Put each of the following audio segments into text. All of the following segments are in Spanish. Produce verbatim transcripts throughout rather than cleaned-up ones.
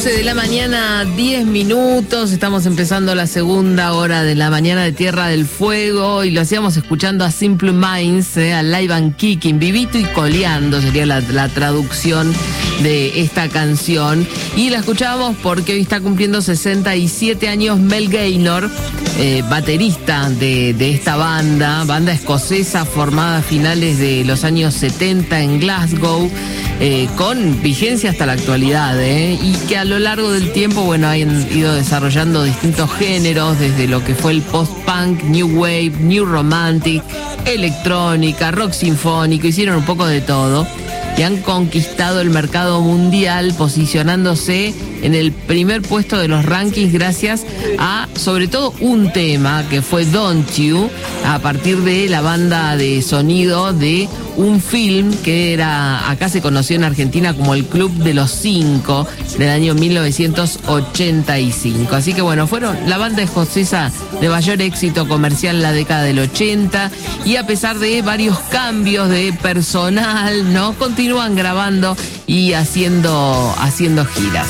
once de la mañana, diez minutos, estamos empezando la segunda hora de la mañana de Tierra del Fuego y lo hacíamos escuchando a Simple Minds, eh, a Live and Kicking, vivito y coleando sería la, la traducción de esta canción, y la escuchábamos porque hoy está cumpliendo sesenta y siete años Mel Gaynor, eh, baterista de, de esta banda, banda escocesa formada a finales de los años setenta en Glasgow, eh, con vigencia hasta la actualidad, eh, y que a lo largo del tiempo, bueno, han ido desarrollando distintos géneros, desde lo que fue el post-punk, new wave, new romantic, electrónica, rock sinfónico, hicieron un poco de todo. Y han conquistado el mercado mundial, posicionándose en el primer puesto de los rankings gracias a, sobre todo, un tema que fue Don't You, a partir de la banda de sonido de un film que era, acá se conoció en Argentina como el Club de los Cinco, del año mil novecientos ochenta y cinco. Así que bueno, fueron la banda escocesa de mayor éxito comercial en la década del ochenta, y a pesar de varios cambios de personal, ¿no?, continúan grabando y haciendo, haciendo giras.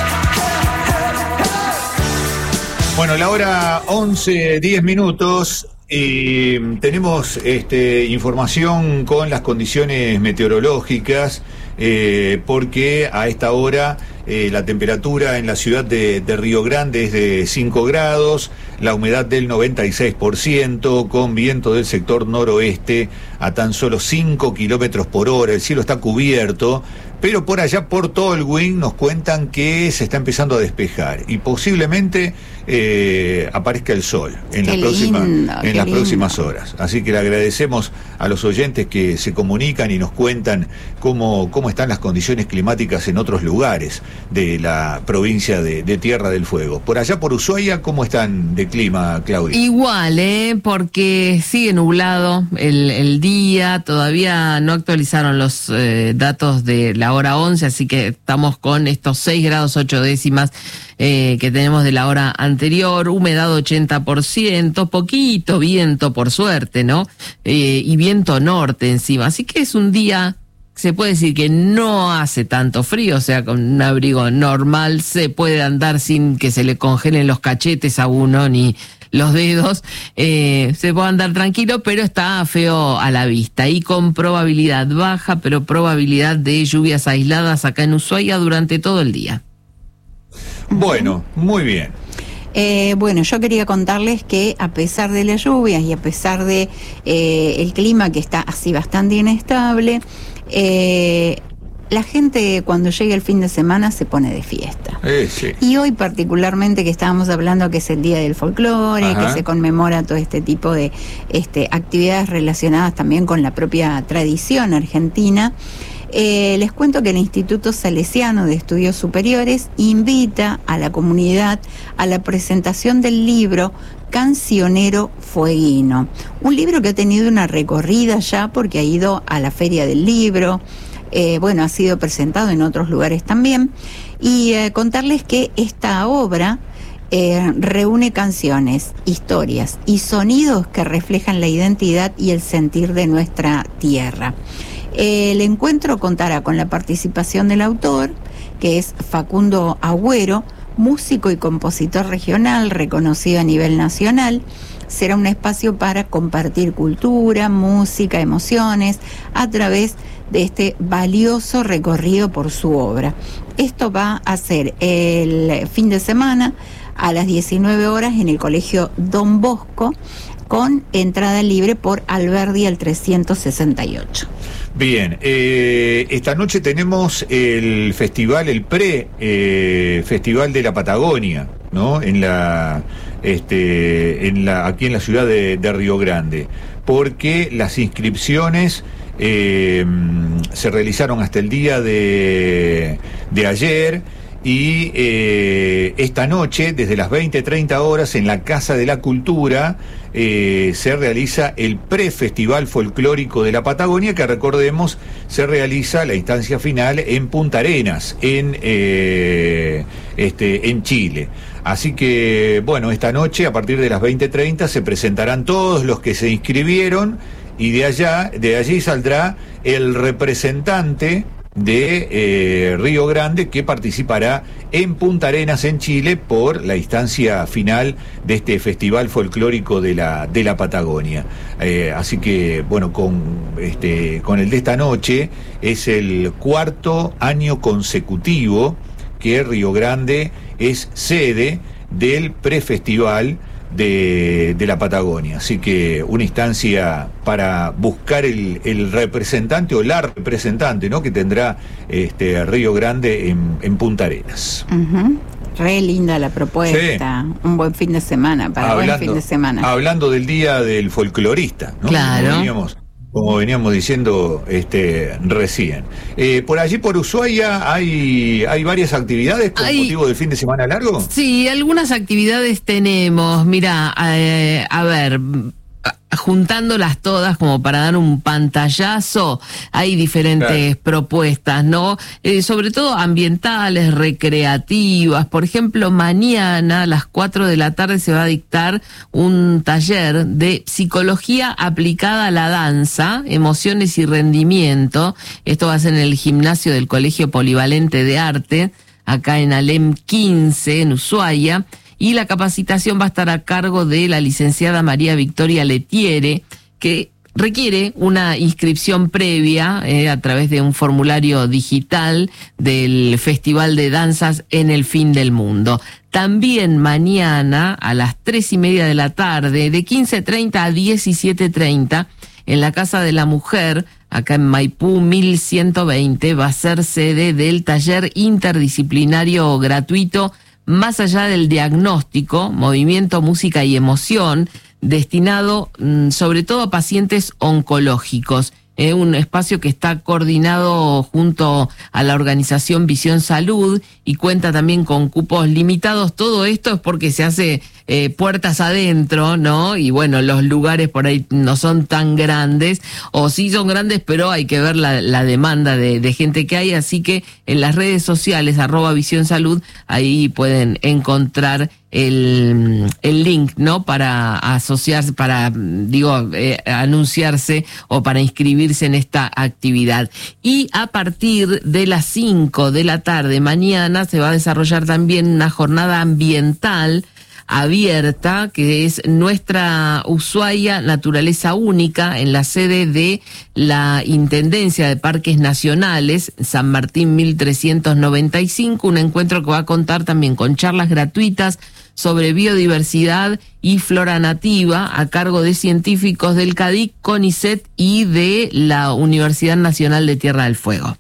Bueno, la hora once, diez minutos, y tenemos este, información con las condiciones meteorológicas, eh, porque a esta hora eh, la temperatura en la ciudad de, de Río Grande es de cinco grados, la humedad del noventa y seis por ciento, con viento del sector noroeste a tan solo cinco kilómetros por hora, el cielo está cubierto, pero por allá por Tolwyn nos cuentan que se está empezando a despejar y posiblemente eh, aparezca el sol en, las, próximas, en las próximas horas. Así que le agradecemos a los oyentes que se comunican y nos cuentan cómo, cómo están las condiciones climáticas en otros lugares de la provincia de, de Tierra del Fuego. Por allá por Ushuaia, ¿cómo están de clima, Claudia? Igual, ¿eh? Porque sigue nublado el, el día, todavía no actualizaron los eh, datos de la hora once, así que estamos con estos seis grados ocho décimas eh, que tenemos de la hora anterior, humedad ochenta por ciento, poquito viento por suerte, ¿no? Eh, y viento norte encima, así que es un día, se puede decir que no hace tanto frío, o sea, con un abrigo normal se puede andar sin que se le congelen los cachetes a uno ni los dedos, eh, se puede andar tranquilo, pero está feo a la vista y con probabilidad baja, pero probabilidad de lluvias aisladas acá en Ushuaia durante todo el día. Bueno, muy bien. Eh, bueno, yo quería contarles que a pesar de las lluvias y a pesar de eh, el clima que está así bastante inestable, eh, la gente cuando llega el fin de semana se pone de fiesta. Eh, sí. Y hoy particularmente, que estábamos hablando que es el Día del Folclore, Ajá. que se conmemora todo este tipo de este, actividades relacionadas también con la propia tradición argentina, eh, les cuento que el Instituto Salesiano de Estudios Superiores invita a la comunidad a la presentación del libro Cancionero Fueguino, un libro que ha tenido una recorrida ya porque ha ido a la Feria del Libro. Eh, bueno, ha sido presentado en otros lugares también, y eh, contarles que esta obra eh, reúne canciones, historias y sonidos que reflejan la identidad y el sentir de nuestra tierra. Eh, el encuentro contará con la participación del autor, que es Facundo Agüero, músico y compositor regional reconocido a nivel nacional. Será un espacio para compartir cultura, música, emociones a través de este valioso recorrido por su obra. Esto va a ser el fin de semana a las diecinueve horas en el Colegio Don Bosco, con entrada libre por Alberdi al trescientos sesenta y ocho. Bien, eh, esta noche tenemos el festival, el pre-festival eh, de la Patagonia, ¿no? En la, este, en la, aquí en la ciudad de, de Río Grande, porque las inscripciones eh, se realizaron hasta el día de, de ayer. Y eh, esta noche, desde las veinte treinta horas, en la Casa de la Cultura, eh, se realiza el pre-festival folclórico de la Patagonia, que recordemos, se realiza la instancia final en Punta Arenas, en, eh, este, en Chile. Así que, bueno, esta noche, a partir de las veinte treinta, se presentarán todos los que se inscribieron, y de allá, de allí saldrá el representante de eh, Río Grande, que participará en Punta Arenas, en Chile, por la instancia final de este festival folclórico de la de la Patagonia. Eh, así que, bueno, con este con el de esta noche es el cuarto año consecutivo que Río Grande es sede del prefestival de, de la Patagonia. Así que una instancia para buscar el, el representante o la representante, ¿no?, que tendrá este Río Grande en, en Punta Arenas. Uh-huh. Re linda la propuesta, sí. Un buen fin de semana, para hablando, buen fin de semana. Hablando del Día del Folclorista, ¿no? Claro. Como veníamos, como veníamos diciendo este recién. Eh, por allí, por Ushuaia, hay, hay varias actividades con hay, motivo del fin de semana largo. Sí, algunas actividades tenemos. Mira, eh, a ver, juntándolas todas como para dar un pantallazo, hay diferentes claro. propuestas, ¿no? Eh, sobre todo ambientales, recreativas. Por ejemplo, mañana a las cuatro de la tarde se va a dictar un taller de psicología aplicada a la danza, emociones y rendimiento. Esto va a ser en el gimnasio del Colegio Polivalente de Arte, acá en Alem quince, en Ushuaia. Y la capacitación va a estar a cargo de la licenciada María Victoria Letiere, que requiere una inscripción previa eh, a través de un formulario digital del Festival de Danzas en el Fin del Mundo. También mañana a las tres y media de la tarde, de quince treinta a diecisiete treinta, en la Casa de la Mujer, acá en Maipú mil ciento veinte, va a ser sede del taller interdisciplinario gratuito Más allá del diagnóstico, movimiento, música y emoción, destinado mmm, sobre todo a pacientes oncológicos. Es eh, un espacio que está coordinado junto a la organización Visión Salud y cuenta también con cupos limitados. Todo esto es porque se hace eh, puertas adentro, ¿no? Y bueno, los lugares por ahí no son tan grandes, o sí son grandes, pero hay que ver la, la demanda de, de gente que hay. Así que en las redes sociales, arroba Visión Salud, ahí pueden encontrar el, el link, ¿no? Para asociarse, para, digo, eh, anunciarse o para inscribirse en esta actividad. Y a partir de las cinco de la tarde mañana se va a desarrollar también una jornada ambiental abierta, que es Nuestra Ushuaia Naturaleza Única, en la sede de la Intendencia de Parques Nacionales, San Martín mil trescientos noventa y cinco, un encuentro que va a contar también con charlas gratuitas sobre biodiversidad y flora nativa a cargo de científicos del CADIC, CONICET y de la Universidad Nacional de Tierra del Fuego.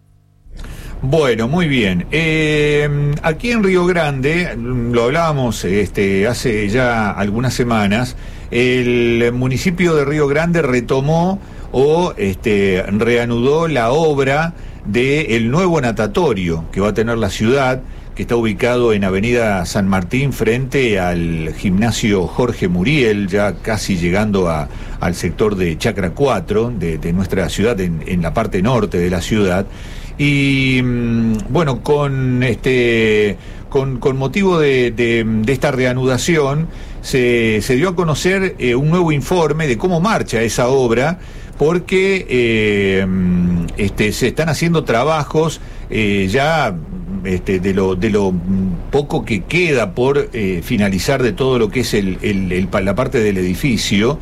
Bueno, muy bien. Eh, aquí en Río Grande, lo hablábamos este, hace ya algunas semanas, el municipio de Río Grande retomó o este, reanudó la obra del nuevo natatorio que va a tener la ciudad, que está ubicado en Avenida San Martín frente al gimnasio Jorge Muriel, ya casi llegando a, al sector de Chacra cuatro de, de nuestra ciudad, en, en la parte norte de la ciudad. Y bueno, con este con, con motivo de, de, de esta reanudación se, se dio a conocer eh, un nuevo informe de cómo marcha esa obra, porque eh, este, se están haciendo trabajos eh, ya este, de lo de lo poco que queda por eh, finalizar de todo lo que es el, el, el, la parte del edificio.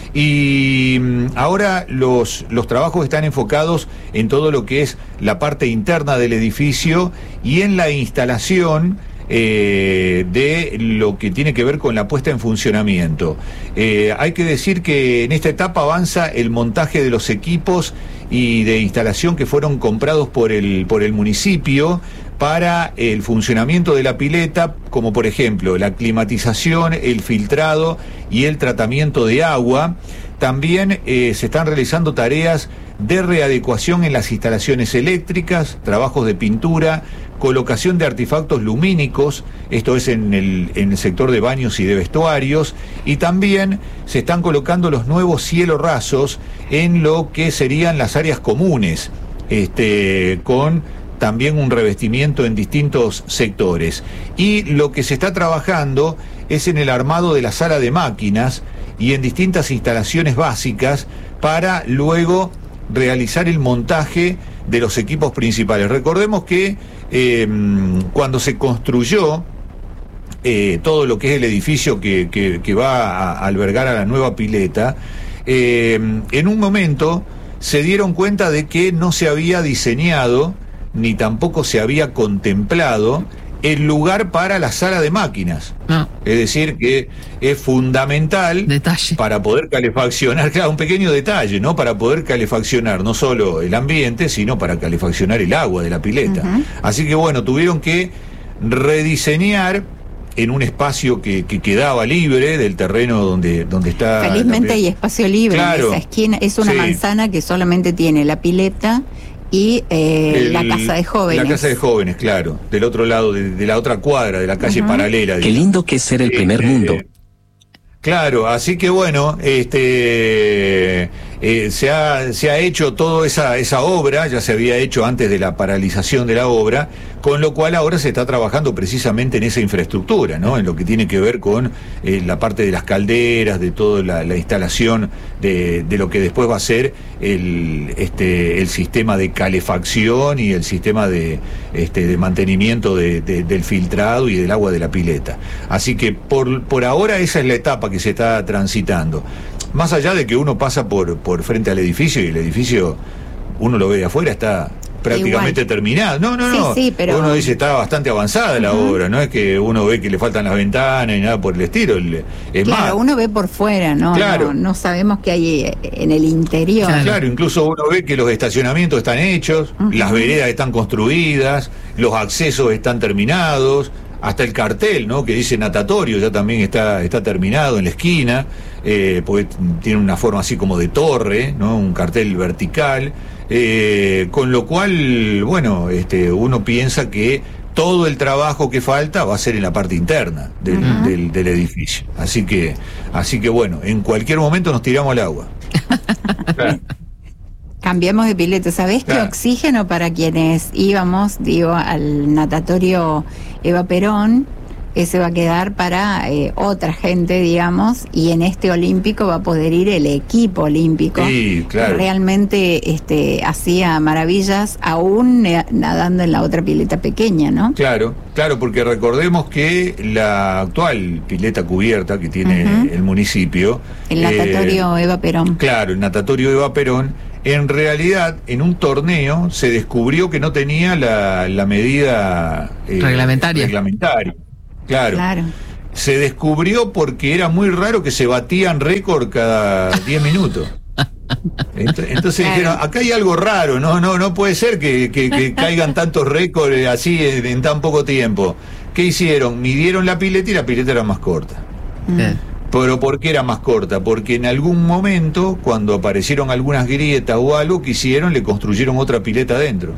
Y ahora los, los trabajos están enfocados en todo lo que es la parte interna del edificio y en la instalación eh, de lo que tiene que ver con la puesta en funcionamiento. Eh, hay que decir que en esta etapa avanza el montaje de los equipos y de instalación que fueron comprados por el, por el municipio para el funcionamiento de la pileta, como por ejemplo la climatización, el filtrado y el tratamiento de agua. También eh, se están realizando tareas de readecuación en las instalaciones eléctricas, trabajos de pintura, colocación de artefactos lumínicos, esto es en el, en el sector de baños y de vestuarios, y también se están colocando los nuevos cielos rasos en lo que serían las áreas comunes, este, con también un revestimiento en distintos sectores. Y lo que se está trabajando es en el armado de la sala de máquinas y en distintas instalaciones básicas para luego realizar el montaje de los equipos principales. Recordemos que eh, cuando se construyó eh, todo lo que es el edificio que, que, que va a albergar a la nueva pileta, eh, en un momento se dieron cuenta de que no se había diseñado ni tampoco se había contemplado el lugar para la sala de máquinas. No. Es decir, que es fundamental detalle. Para poder calefaccionar, claro, un pequeño detalle, ¿no? Para poder calefaccionar no solo el ambiente, sino para calefaccionar el agua de la pileta. Uh-huh. Así que bueno, tuvieron que rediseñar en un espacio que, que quedaba libre del terreno donde, donde está... Felizmente hay espacio libre, claro, en esa esquina. Es una sí. manzana que solamente tiene la pileta y eh, el, la casa de jóvenes. La casa de jóvenes, claro, del otro lado, de, de la otra cuadra, de la calle uh-huh. paralela. Qué lindo que es ser el eh, primer mundo. Eh, claro, así que bueno, este eh, se ha se ha hecho toda esa esa obra, ya se había hecho antes de la paralización de la obra, con lo cual ahora se está trabajando precisamente en esa infraestructura, ¿no? En lo que tiene que ver con eh, la parte de las calderas, de toda la, la instalación de, de lo que después va a ser el este el sistema de calefacción y el sistema de este de mantenimiento de, de, del filtrado y del agua de la pileta. Así que por por ahora esa es la etapa que se está transitando. Más allá de que uno pasa por por frente al edificio y el edificio uno lo ve de afuera, está prácticamente igual terminado. No, no, sí, no. Sí, pero... Uno dice está bastante avanzada uh-huh. la obra, no es que uno ve que le faltan las ventanas y nada por el estilo. Es claro, más, uno ve por fuera, ¿no? Claro. No, no sabemos qué hay en el interior. Claro. claro, incluso uno ve que los estacionamientos están hechos, uh-huh. las veredas están construidas, los accesos están terminados, hasta el cartel, ¿no? Que dice natatorio ya también está está terminado en la esquina, eh, porque tiene una forma así como de torre, ¿no? Un cartel vertical, eh, con lo cual, bueno, este, uno piensa que todo el trabajo que falta va a ser en la parte interna del, uh-huh. del, del edificio. Así que, así que bueno, en cualquier momento nos tiramos al agua. Claro. Cambiamos de pileta. ¿Sabés claro. que oxígeno para quienes íbamos, digo, al natatorio Eva Perón, ese va a quedar para eh, otra gente, digamos, y en este olímpico va a poder ir el equipo olímpico. Sí, claro. Que realmente este, hacía maravillas, aún nadando en la otra pileta pequeña, ¿no? Claro, claro, porque recordemos que la actual pileta cubierta que tiene uh-huh. el municipio... El natatorio eh, Eva Perón. Claro, el natatorio Eva Perón, en realidad, en un torneo se descubrió que no tenía la, la medida eh, reglamentaria. reglamentaria. Claro. claro. Se descubrió porque era muy raro que se batían récord cada diez minutos. Entonces claro. dijeron, acá hay algo raro, no no no puede ser que, que, que caigan tantos récords así en, en tan poco tiempo. ¿Qué hicieron? Midieron la pileta y la pileta era más corta. Mm. Pero ¿por qué era más corta? Porque en algún momento, cuando aparecieron algunas grietas o algo que hicieron, le construyeron otra pileta adentro.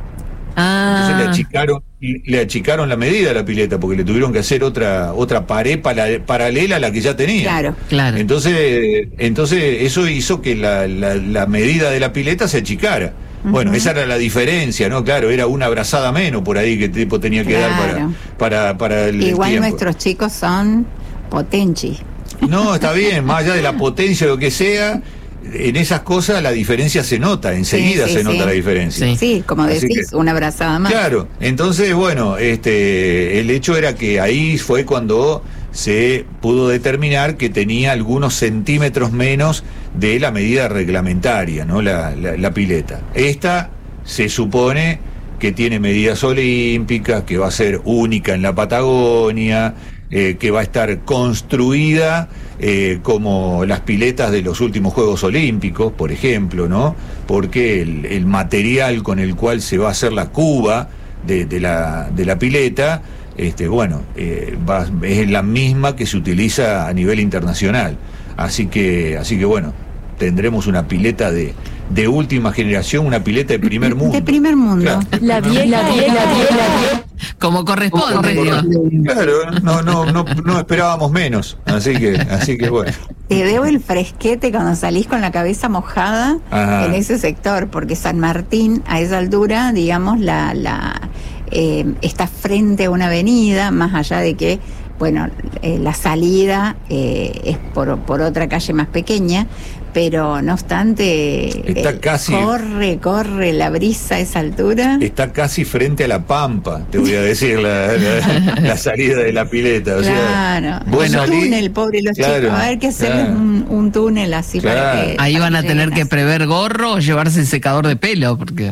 Ah. Entonces le achicaron, le achicaron la medida a la pileta, porque le tuvieron que hacer otra otra pared para, paralela a la que ya tenía. Claro, claro. Entonces, entonces eso hizo que la, la, la medida de la pileta se achicara. Uh-huh. Bueno, esa era la diferencia, ¿no? Claro, era una brazada menos por ahí que el tipo tenía que claro. dar para, para, para el Igual tiempo. Nuestros chicos son potenchi. No, está bien, más allá de la potencia o lo que sea, en esas cosas la diferencia se nota, enseguida sí, sí, se nota sí. la diferencia. Sí, sí como Así decís, que, una brazada más. Claro, entonces, bueno, este, el hecho era que ahí fue cuando se pudo determinar que tenía algunos centímetros menos de la medida reglamentaria, ¿no? La, la, la pileta. Esta se supone que tiene medidas olímpicas, que va a ser única en la Patagonia, Eh, que va a estar construida eh, como las piletas de los últimos Juegos Olímpicos, por ejemplo, ¿no? Porque el, el material con el cual se va a hacer la cuba de, de, la, de la pileta, este, bueno, eh, va, es la misma que se utiliza a nivel internacional. Así que, así que bueno, tendremos una pileta de, de última generación, una pileta de primer mundo. De primer mundo. Claro. La vieja, la vieja, la vieja. Como corresponde. Claro, no, no, no, no esperábamos menos, así que, así que bueno. Te veo el fresquete cuando salís con la cabeza mojada Ajá. en ese sector, porque San Martín a esa altura, digamos, la, la eh, está frente a una avenida, más allá de que bueno, eh, la salida eh, es por, por otra calle más pequeña, pero no obstante, está eh, casi, corre, corre la brisa a esa altura. Está casi frente a la Pampa, te voy a decir, la, la, la salida de la pileta. O claro, sea, bueno, un túnel, pobre los claro, chicos, a ver qué hacer claro. un, un túnel así Claro. para que... Ahí para van a que tener lleguen que prever gorro o llevarse el secador de pelo, porque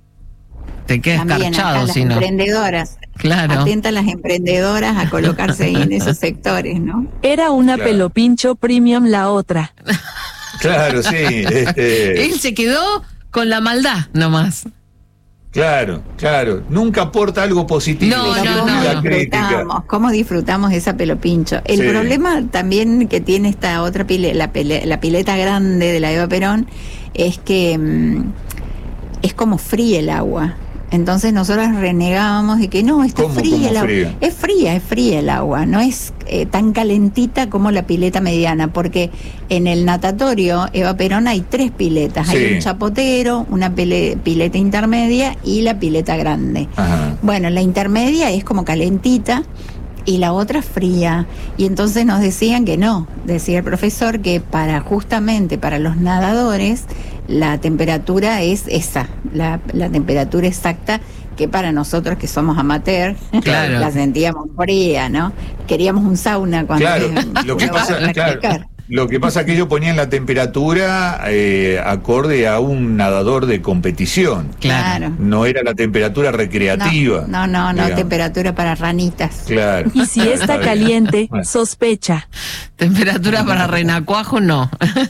te queda También escarchado acá las si no. emprendedoras, Claro. atentas las emprendedoras a colocarse ahí en esos sectores, ¿no? Era una Claro. pelopincho premium la otra. Claro, sí. Este, Él se quedó con la maldad nomás. claro, claro. Nunca aporta algo positivo. No, Pero no, cómo no, la no. crítica. disfrutamos, cómo disfrutamos esa pelo pincho. El Sí. problema también que tiene esta otra pileta, la, pile- la pileta grande de la Eva Perón, es que mm, es como fría el agua. Entonces nosotros renegábamos de que no, está ¿Cómo, fría cómo el agua. fría? Es fría, es fría el agua, no es eh, tan calentita como la pileta mediana, porque en el natatorio Eva Perón hay tres piletas, Sí. hay un chapotero, una pile- pileta intermedia y la pileta grande. Ajá. Bueno, la intermedia es como calentita y la otra fría. Y entonces nos decían que no, decía el profesor que para justamente para los nadadores la temperatura es esa, la, la temperatura exacta que para nosotros que somos amateur Claro. la sentíamos fría, ¿no? Queríamos un sauna cuando Claro, lo que uno va a pasa, practicar. claro, lo que pasa es que ellos ponían la temperatura eh, acorde a un nadador de competición. Claro. No era la temperatura recreativa. No, no, no, no, digamos. temperatura para ranitas. Claro. Y si está bien. caliente, Bueno. sospecha. Temperatura para renacuajo, no.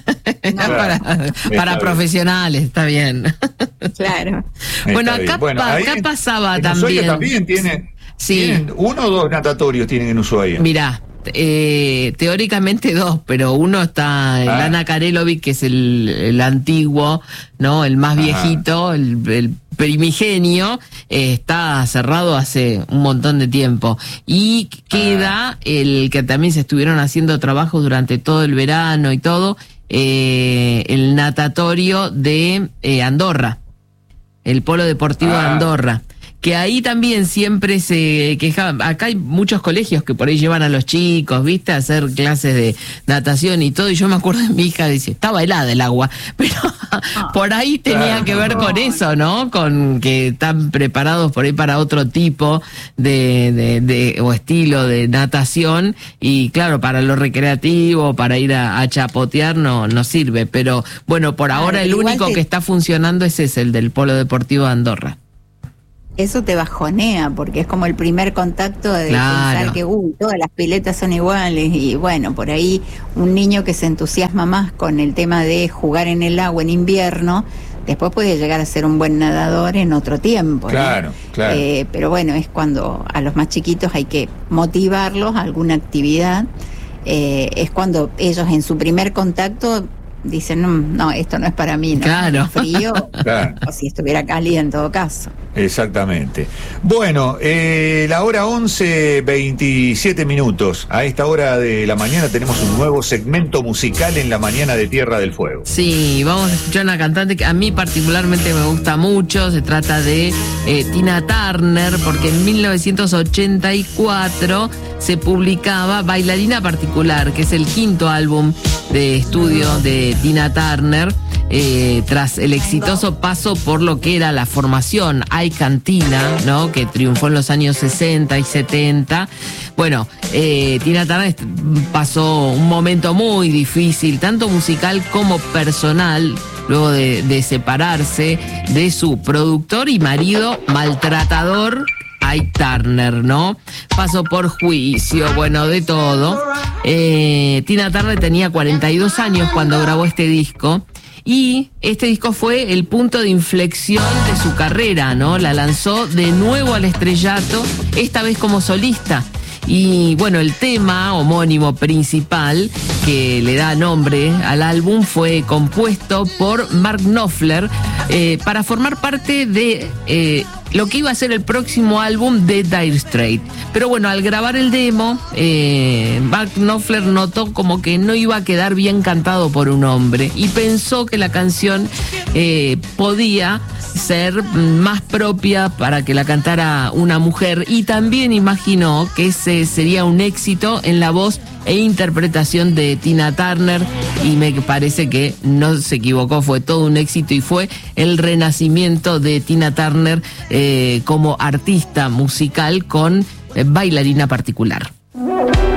para para bien. profesionales, está bien. Claro. Bueno, Está acá, bien. Bueno, pa- ahí acá en- pasaba en Ushuaia también. también tienen, Sí. tienen uno o dos natatorios tienen en Ushuaia. Mirá, eh, teóricamente dos, pero uno está el Ah. Ana Karelovic, que es el, el antiguo, ¿no? El más Ajá. viejito, el, el primigenio, eh, está cerrado hace un montón de tiempo. Y queda el que también se estuvieron haciendo trabajos durante todo el verano y todo, eh, el natatorio de eh, Andorra, el Polo Deportivo de Ah. Andorra. Que ahí también siempre se quejaban. Acá hay muchos colegios que por ahí llevan a los chicos, ¿viste? A hacer clases de natación y todo. Y yo me acuerdo de mi hija, dice, estaba helada el agua. Pero por ahí tenía Claro, que ver no. con eso, ¿no? Con que están preparados por ahí para otro tipo de, de, de o estilo de natación. Y claro, para lo recreativo, para ir a, a chapotear, no, no sirve. Pero bueno, por Claro, ahora el igual único te- que está funcionando es ese, el del Polo Deportivo de Andorra. Eso te bajonea porque es como el primer contacto de Claro. pensar que uy, todas las piletas son iguales y bueno, por ahí un niño que se entusiasma más con el tema de jugar en el agua en invierno, después puede llegar a ser un buen nadador en otro tiempo, ¿no? Claro, claro. Eh, pero bueno, es cuando a los más chiquitos hay que motivarlos a alguna actividad, eh, es cuando ellos en su primer contacto dicen, no, no, esto no es para mí, ¿no? Claro. Frío, Claro. o si estuviera cálido en todo caso. Exactamente. Bueno, eh, la hora once, veintisiete minutos. A esta hora de la mañana tenemos un nuevo segmento musical en la mañana de Tierra del Fuego. Sí, vamos a escuchar una cantante que a mí particularmente me gusta mucho. Se trata de eh, Tina Turner, porque en mil novecientos ochenta y cuatro se publicaba Bailarina Particular, que es el quinto álbum de estudio de Tina Turner. Eh, tras el exitoso paso por lo que era la formación Ay Cantina, ¿no? Que triunfó en los años sesenta y setenta. Bueno, eh, Tina Turner est- pasó un momento muy difícil, tanto musical como personal, luego de, de separarse de su productor y marido maltratador, Ike Turner, ¿no? Pasó por juicio, bueno, de todo. Eh, Tina Turner tenía cuarenta y dos años cuando grabó este disco. Y este disco fue el punto de inflexión de su carrera, ¿no? La lanzó de nuevo al estrellato, esta vez como solista. Y bueno, el tema homónimo principal que le da nombre al álbum fue compuesto por Mark Knopfler eh, para formar parte de eh, lo que iba a ser el próximo álbum de Dire Straits. Pero bueno, al grabar el demo, eh, Mark Knopfler notó como que no iba a quedar bien cantado por un hombre y pensó que la canción eh, podía ser más propia para que la cantara una mujer, y también imaginó que ese sería un éxito en la voz e interpretación de Tina Turner, y me parece que no se equivocó, fue todo un éxito y fue el renacimiento de Tina Turner eh, como artista musical con eh, bailarina particular.